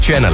Channel.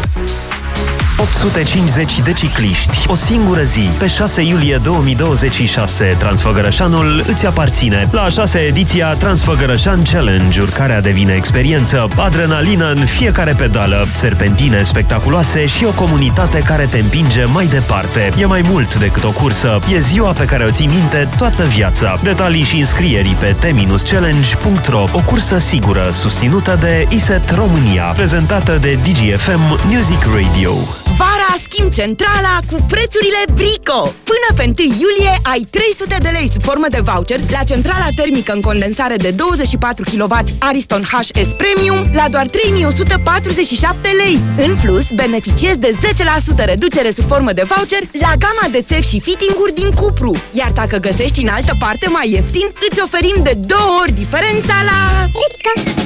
850 de cicliști, o singură zi, pe 6 iulie 2026. Transfăgărășanul îți aparține. La 6-a ediția Transfăgărășan Challenge, urcarea devine experiență, adrenalină în fiecare pedală, serpentine spectaculoase și o comunitate care te împinge mai departe. E mai mult decât o cursă, e ziua pe care o ții minte toată viața. Detalii și înscrierii pe t-challenge.ro. O cursă sigură, susținută de ISET România, prezentată de DGFM Music Radio. Vara schimb centrala cu prețurile Brico! Până pe 1 iulie ai 300 de lei sub formă de voucher la centrala termică în condensare de 24 kW Ariston HS Premium la doar 3147 lei. În plus, beneficiezi de 10% reducere sub formă de voucher la gama de țevi și fitting-uri din Cupru. Iar dacă găsești în altă parte mai ieftin, îți oferim de 2 ori diferența la... Brico!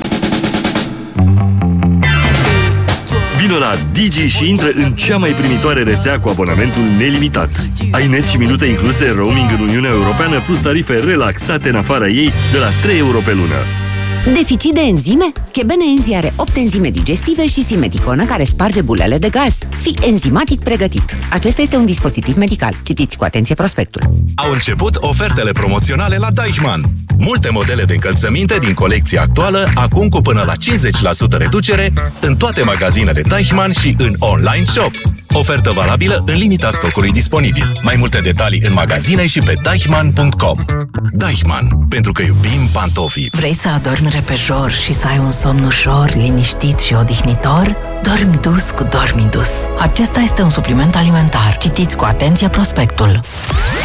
Vino la Digi și intră în cea mai primitoare rețea cu abonamentul nelimitat. Ai net și minute incluse, roaming în Uniunea Europeană, plus tarife relaxate în afara ei de la 3 euro pe lună. Deficit de enzime? Chebene Enzi are 8 enzime digestive și simeticonă care sparge bulele de gaz. Fii enzimatic pregătit. Acesta este un dispozitiv medical. Citiți cu atenție prospectul. Au început ofertele promoționale la Deichmann. Multe modele de încălțăminte din colecția actuală, acum cu până la 50% reducere în toate magazinele Deichmann și în online shop. Ofertă valabilă în limita stocului disponibil. Mai multe detalii în magazine și pe deichmann.com. Deichmann, pentru că iubim pantofii. Vrei să adormi repejor și să ai un somn ușor, liniștit și odihnitor? Dormi dus cu Dormidus. Acesta este un supliment alimentar. Citiți cu atenție prospectul.